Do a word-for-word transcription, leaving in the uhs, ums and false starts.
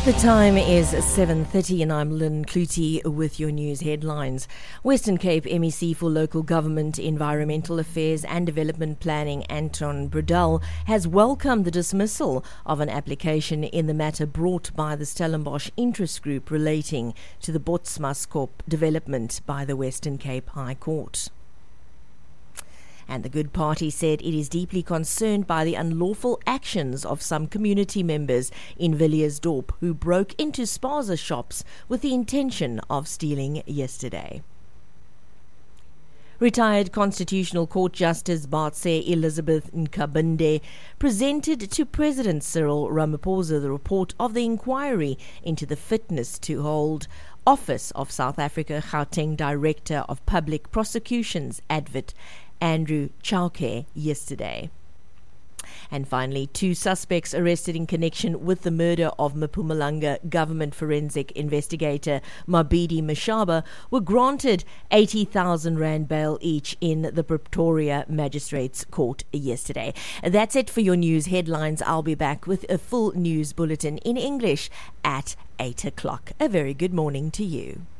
The time is seven thirty and I'm Lynn Clutie with your news headlines. Western Cape M E C for Local Government, Environmental Affairs and Development Planning Anton Brudel has welcomed the dismissal of an application in the matter brought by the Stellenbosch Interest Group relating to the Botsmascorp development by the Western Cape High Court. And the Good Party said it is deeply concerned by the unlawful actions of some community members in Villiersdorp who broke into spaza shops with the intention of stealing yesterday. Retired Constitutional Court Justice Bartse Elizabeth Nkabinde presented to President Cyril Ramaphosa the report of the inquiry into the fitness to hold office of South Africa Gauteng Director of Public Prosecutions, Advocate Andrew Chauke, yesterday. And finally, two suspects arrested in connection with the murder of Mpumalanga government forensic investigator Mabidi Mashaba were granted eighty thousand rand bail each in the Pretoria Magistrates Court yesterday. That's it for your news headlines. I'll be back with a full news bulletin in English at eight o'clock. A very good morning to you.